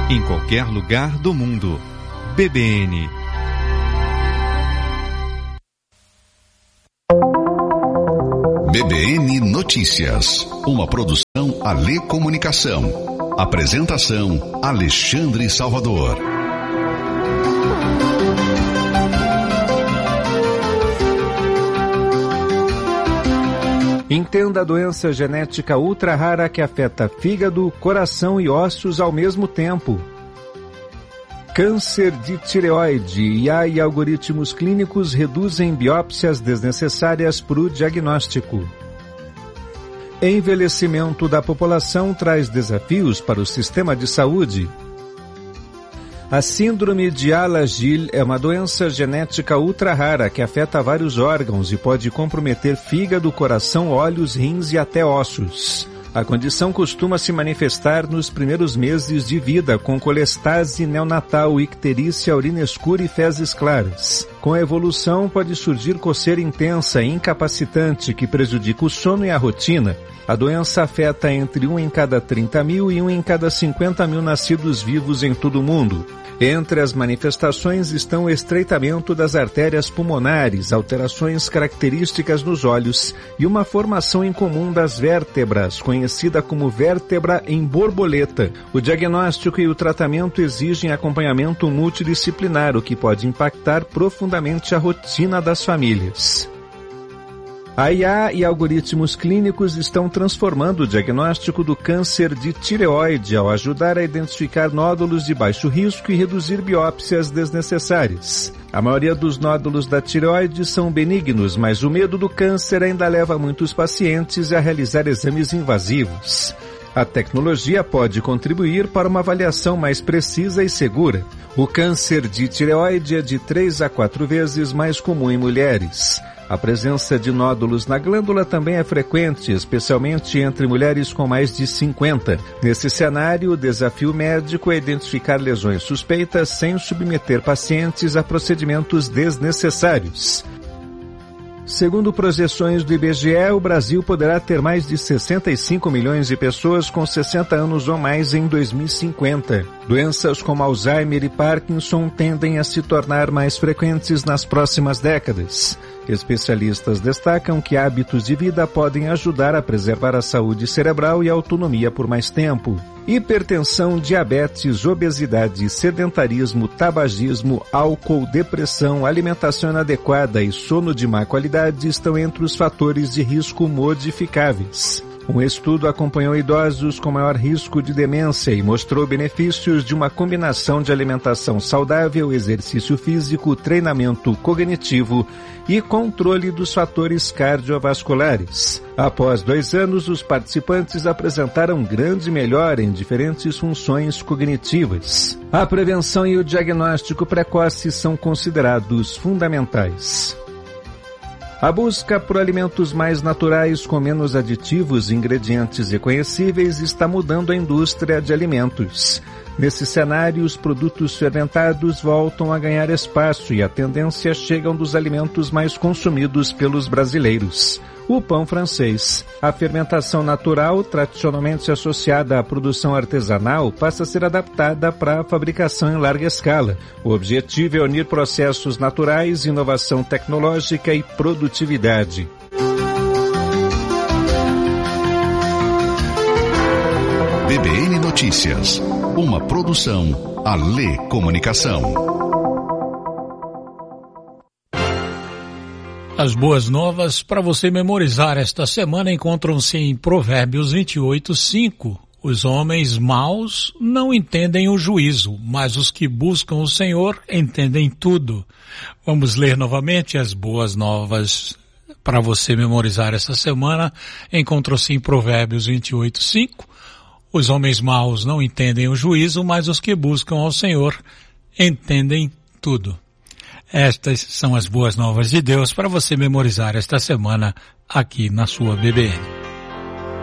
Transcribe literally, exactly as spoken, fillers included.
em qualquer lugar do mundo. B B N. B B N Notícias, uma produção Alê Comunicação. Apresentação Alexandre Salvador. Entenda a doença genética ultra rara que afeta fígado, coração e ossos ao mesmo tempo. Câncer de tireoide. I A e algoritmos clínicos reduzem biópsias desnecessárias para o diagnóstico. Envelhecimento da população traz desafios para o sistema de saúde. A síndrome de Alagille é uma doença genética ultra rara que afeta vários órgãos e pode comprometer fígado, coração, olhos, rins e até ossos. A condição costuma se manifestar nos primeiros meses de vida, com colestase neonatal, icterícia, urina escura e fezes claras. Com a evolução, pode surgir coceira intensa e incapacitante que prejudica o sono e a rotina. A doença afeta entre um em cada trinta mil e um em cada cinquenta mil nascidos vivos em todo o mundo. Entre as manifestações estão o estreitamento das artérias pulmonares, alterações características nos olhos e uma formação incomum das vértebras, conhecida como vértebra em borboleta. O diagnóstico e o tratamento exigem acompanhamento multidisciplinar, o que pode impactar profundamente a rotina das famílias. A I A e algoritmos clínicos estão transformando o diagnóstico do câncer de tireoide ao ajudar a identificar nódulos de baixo risco e reduzir biópsias desnecessárias. A maioria dos nódulos da tireoide são benignos, mas o medo do câncer ainda leva muitos pacientes a realizar exames invasivos. A tecnologia pode contribuir para uma avaliação mais precisa e segura. O câncer de tireoide é de três a quatro vezes mais comum em mulheres. A presença de nódulos na glândula também é frequente, especialmente entre mulheres com mais de cinquenta. Nesse cenário, o desafio médico é identificar lesões suspeitas sem submeter pacientes a procedimentos desnecessários. Segundo projeções do I B G E, o Brasil poderá ter mais de sessenta e cinco milhões de pessoas com sessenta anos ou mais em dois mil e cinquenta. Doenças como Alzheimer e Parkinson tendem a se tornar mais frequentes nas próximas décadas. Especialistas destacam que hábitos de vida podem ajudar a preservar a saúde cerebral e a autonomia por mais tempo. Hipertensão, diabetes, obesidade, sedentarismo, tabagismo, álcool, depressão, alimentação inadequada e sono de má qualidade estão entre os fatores de risco modificáveis. Um estudo acompanhou idosos com maior risco de demência e mostrou benefícios de uma combinação de alimentação saudável, exercício físico, treinamento cognitivo e controle dos fatores cardiovasculares. Após dois anos, os participantes apresentaram grande melhora em diferentes funções cognitivas. A prevenção e o diagnóstico precoce são considerados fundamentais. A busca por alimentos mais naturais com menos aditivos e ingredientes reconhecíveis está mudando a indústria de alimentos. Nesse cenário, os produtos fermentados voltam a ganhar espaço e a tendência chega a um dos alimentos mais consumidos pelos brasileiros, o pão francês. A fermentação natural, tradicionalmente associada à produção artesanal, passa a ser adaptada para a fabricação em larga escala. O objetivo é unir processos naturais, inovação tecnológica e produtividade. B B N Notícias, uma produção Alê Comunicação. As boas novas para você memorizar esta semana encontram-se em Provérbios vinte e oito, cinco. Os homens maus não entendem o juízo, mas os que buscam o Senhor entendem tudo. Vamos ler novamente as boas novas para você memorizar esta semana. Encontram-se em Provérbios vinte e oito, cinco. Os homens maus não entendem o juízo, mas os que buscam ao Senhor entendem tudo. Estas são as boas novas de Deus para você memorizar esta semana aqui na sua B B N.